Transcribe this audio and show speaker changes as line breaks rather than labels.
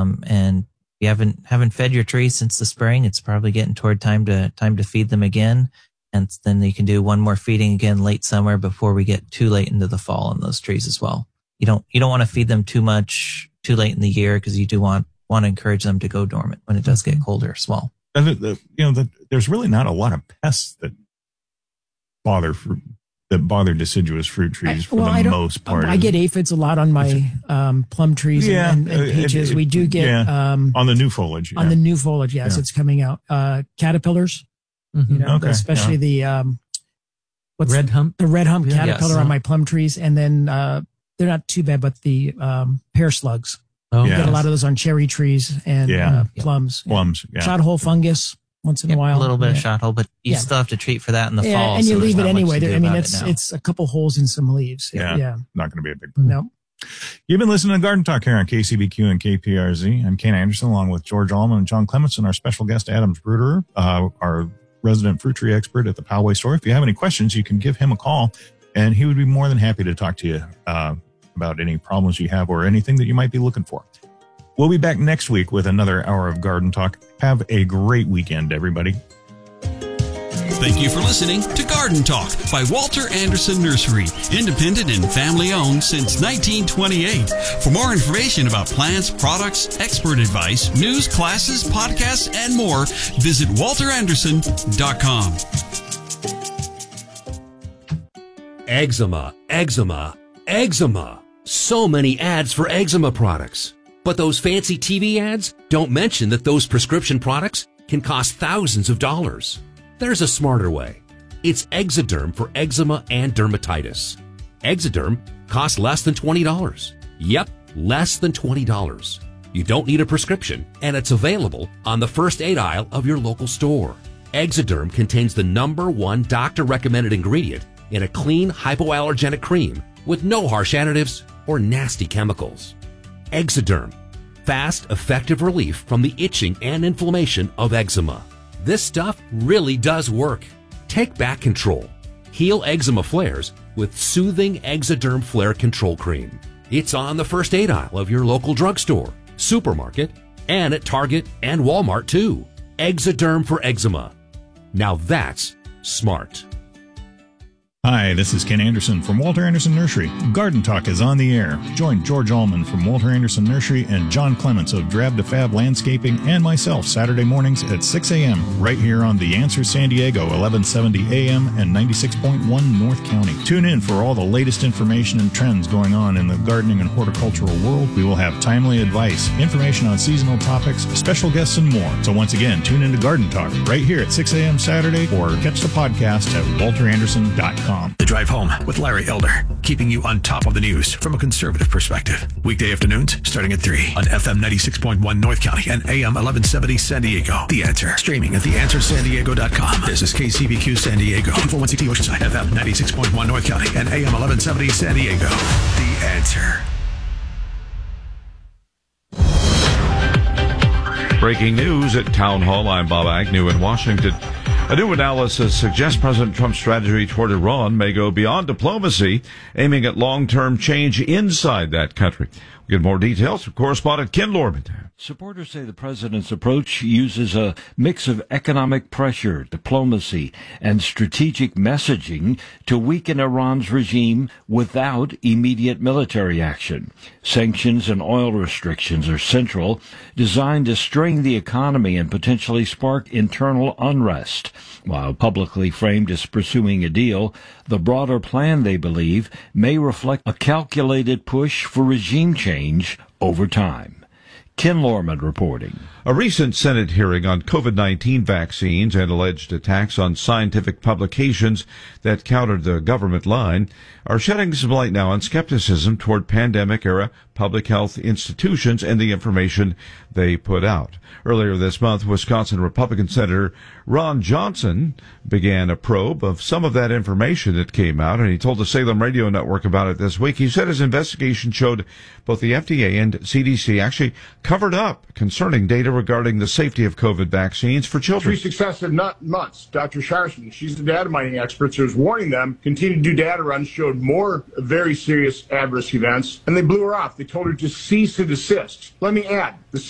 And if you haven't fed your trees since the spring, it's probably getting toward time to feed them again. And then you can do one more feeding again late summer before we get too late into the fall on those trees as well. You don't want to feed them too much too late in the year, because you do want to encourage them to go dormant when it does get colder as well.
And there's really not a lot of pests that bother deciduous fruit trees for the most part.
I get aphids a lot on my plum trees and peaches. We do get
on the new foliage.
On the new foliage, yes, it's coming out. Caterpillars, especially the
red hump.
The red hump caterpillar on my plum trees, and then they're not too bad, but the pear slugs.
Oh,
you get a lot of those on cherry trees and plums.
Plums,
shot hole fungus once in a while.
A little bit of shot hole, but you still have to treat for that in the fall.
And you leave it anyway. It's a couple holes in some leaves.
Yeah. Not going to be a big problem.
No.
You've been listening to Garden Talk here on KCBQ and KPRZ. I'm Ken Anderson, along with George Allman and John Clements, and our special guest, Adams Bruder, our resident fruit tree expert at the Poway store. If you have any questions, you can give him a call, and he would be more than happy to talk to you about any problems you have or anything that you might be looking for. We'll be back next week with another hour of Garden Talk. Have a great weekend, everybody.
Thank you for listening to Garden Talk by Walter Anderson Nursery, independent and family-owned since 1928. For more information about plants, products, expert advice, news, classes, podcasts, and more, visit walteranderson.com.
Eczema, eczema, eczema. So many ads for eczema products. But those fancy TV ads don't mention that those prescription products can cost thousands of dollars. There's a smarter way. It's Exoderm for eczema and dermatitis. Exoderm costs less than $20. Yep, less than $20. You don't need a prescription, and it's available on the first aid aisle of your local store. Exoderm contains the #1 doctor-recommended ingredient in a clean hypoallergenic cream with no harsh additives or nasty chemicals. Exoderm, fast, effective relief from the itching and inflammation of eczema. This stuff really does work. Take back control. Heal eczema flares with soothing Exoderm Flare Control Cream. It's on the first aid aisle of your local drugstore, supermarket, and at Target and Walmart too. Exoderm for eczema. Now that's smart.
Hi, this is Ken Anderson from Walter Anderson Nursery. Garden Talk is on the air. Join George Allman from Walter Anderson Nursery and John Clements of Drab to Fab Landscaping and myself Saturday mornings at 6 a.m. right here on The Answer San Diego, 1170 a.m. and 96.1 North County. Tune in for all the latest information and trends going on in the gardening and horticultural world. We will have timely advice, information on seasonal topics, special guests, and more. So once again, tune in to Garden Talk right here at 6 a.m. Saturday, or catch the podcast at walteranderson.com.
The Drive Home with Larry Elder, keeping you on top of the news from a conservative perspective. Weekday afternoons starting at 3 on FM 96.1 North County and AM 1170 San Diego. The Answer, streaming at theanswersandiego.com. This is KCBQ San Diego, 4160 Oceanside, FM 96.1 North County and AM 1170 San Diego. The Answer.
Breaking news at Town Hall. I'm Bob Agnew in Washington. A new analysis suggests President Trump's strategy toward Iran may go beyond diplomacy, aiming at long-term change inside that country. We'll get more details from correspondent Ken Lorman.
Supporters say the president's approach uses a mix of economic pressure, diplomacy, and strategic messaging to weaken Iran's regime without immediate military action. Sanctions and oil restrictions are central, designed to strain the economy and potentially spark internal unrest. While publicly framed as pursuing a deal, the broader plan, they believe, may reflect a calculated push for regime change over time. Ken Lorman reporting.
A recent Senate hearing on COVID-19 vaccines and alleged attacks on scientific publications that countered the government line are shedding some light now on skepticism toward pandemic-era public health institutions and the information they put out. Earlier this month, Wisconsin Republican Senator Ron Johnson began a probe of some of that information that came out, and he told the Salem Radio Network about it this week. He said his investigation showed both the FDA and CDC actually covered up concerning data regarding the safety of COVID vaccines for children.
3 successive months, Dr. Sharsman, she's the data mining expert, so was warning them, continued to do data runs, showed more very serious adverse events, and they blew her off. They told her to cease and desist. Let me add, the